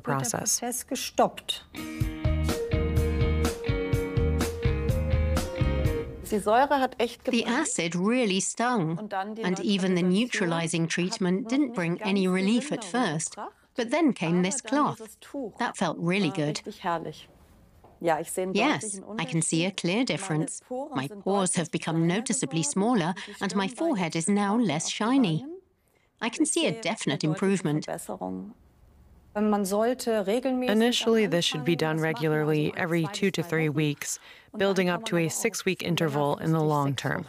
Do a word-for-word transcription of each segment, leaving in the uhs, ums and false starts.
process. The acid really stung, and even the neutralizing treatment didn't bring any relief at first. But then came this cloth. That felt really good. Yes, I can see a clear difference. My pores have become noticeably smaller, and my forehead is now less shiny. I can see a definite improvement. Initially, this should be done regularly every two to three weeks, building up to a six-week interval in the long term.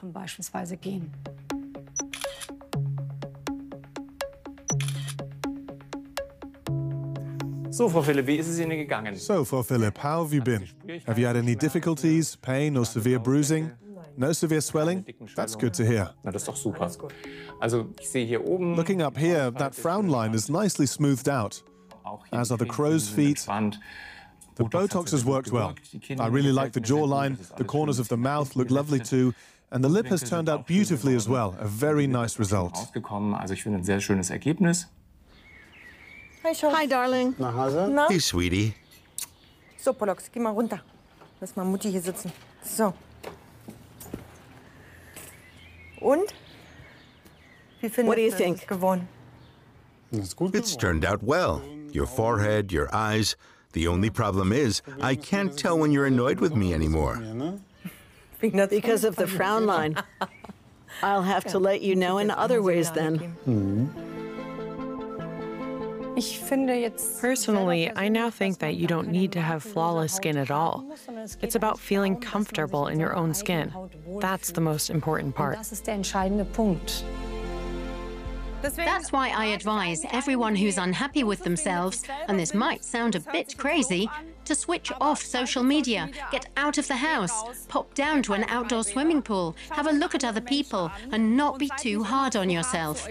So, Frau Philipp, wie ist es Ihnen gegangen? So, Frau Philipp, how have you been? Have you had any difficulties, pain or severe bruising? No severe swelling? That's good to hear. Na, das ist doch super. Also, ich sehe hier oben... Looking up here, that frown line is nicely smoothed out, as are the crow's feet. The Botox has worked well. I really like the jawline, the corners of the mouth look lovely too, and the lip has turned out beautifully as well. A very nice result. Also, ich finde ein sehr schönes Ergebnis. Hi, darling. Nach Hause? Na? Hey, sweetie. So, Pollux, geh mal runter. Lass mal Mutti hier sitzen. So. Und? Wie findest What do you du, think? es ist gewonnen? It's turned out well. Your forehead, your eyes. The only problem is, I can't tell when you're annoyed with me anymore. Because of the frown line. I'll have to let you know in other ways then. Personally, I now think that you don't need to have flawless skin at all. It's about feeling comfortable in your own skin. That's the most important part. That's why I advise everyone who's unhappy with themselves, and this might sound a bit crazy, to switch off social media, get out of the house, pop down to an outdoor swimming pool, have a look at other people, and not be too hard on yourself.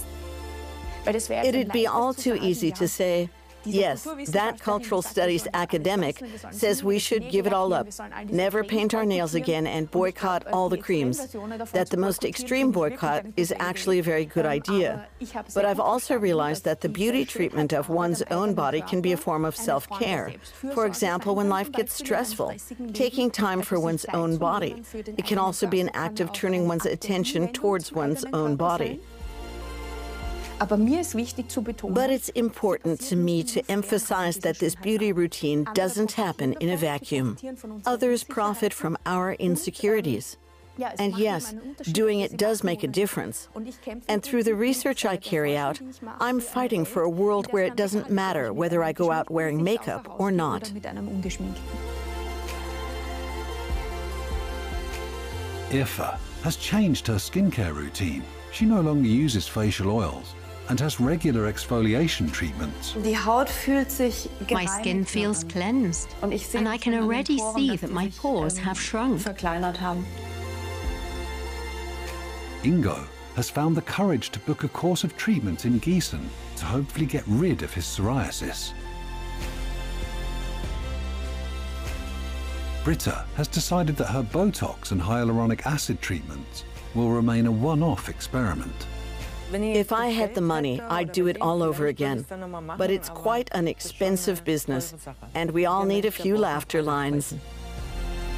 It'd be all too easy to say, yes, that cultural studies academic says we should give it all up, never paint our nails again, and boycott all the creams. That the most extreme boycott is actually a very good idea. But I've also realized that the beauty treatment of one's own body can be a form of self-care. For example, when life gets stressful, taking time for one's own body. It can also be an act of turning one's attention towards one's own body. But it's important to me to emphasize that this beauty routine doesn't happen in a vacuum. Others profit from our insecurities. And yes, doing it does make a difference. And through the research I carry out, I'm fighting for a world where it doesn't matter whether I go out wearing makeup or not. Aoife has changed her skincare routine. She no longer uses facial oils and has regular exfoliation treatments. My skin feels cleansed, and I can already see that my pores have shrunk. Ingo has found the courage to book a course of treatment in Gießen to hopefully get rid of his psoriasis. Britta has decided that her Botox and hyaluronic acid treatments will remain a one-off experiment. If I had the money, I'd do it all over again. But it's quite an expensive business, and we all need a few laughter lines.